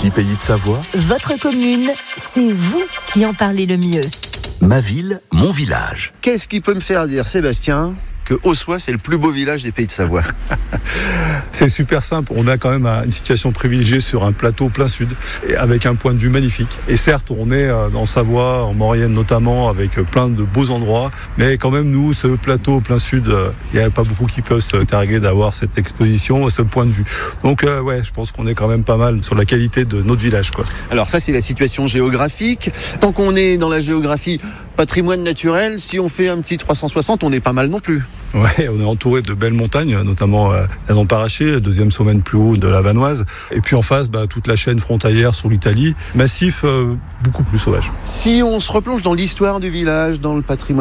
6 pays de Savoie. Votre commune, c'est vous qui en parlez le mieux. Ma ville, mon village. Qu'est-ce qui peut me faire dire, Sébastien, que Ossois, c'est le plus beau village des Pays de Savoie? C'est super simple, on a quand même une situation privilégiée sur un plateau plein sud, et avec un point de vue magnifique. Et certes, on est en Savoie, en Maurienne notamment, avec plein de beaux endroits, mais quand même, nous, ce plateau plein sud, il n'y a pas beaucoup qui peuvent se targuer d'avoir cette exposition, ce point de vue. Donc je pense qu'on est quand même pas mal sur la qualité de notre village, quoi. Alors ça, c'est la situation géographique. Tant qu'on est dans la géographie patrimoine naturel, si on fait un petit 360, on est pas mal non plus. Ouais, on est entouré de belles montagnes, notamment la Damparaché, deuxième sommet le plus haut de la Vanoise. Et puis en face, toute la chaîne frontalière sur l'Italie. Massif beaucoup plus sauvage. Si on se replonge dans l'histoire du village, dans le patrimoine